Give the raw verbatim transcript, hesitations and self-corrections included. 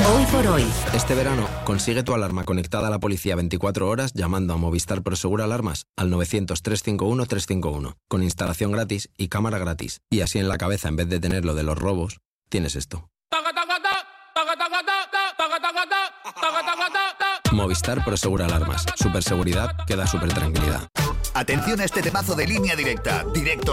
Hoy por hoy. Este verano, consigue tu alarma conectada a la policía veinticuatro horas llamando a Movistar Prosegur Alarmas al novecientos, trescientos cincuenta y uno, trescientos cincuenta y uno, con instalación gratis y cámara gratis. Y así en la cabeza, en vez de tener lo de los robos, tienes esto. Movistar Prosegur Alarmas. Superseguridad que da super tranquilidad. Atención a este temazo de Línea Directa. Directo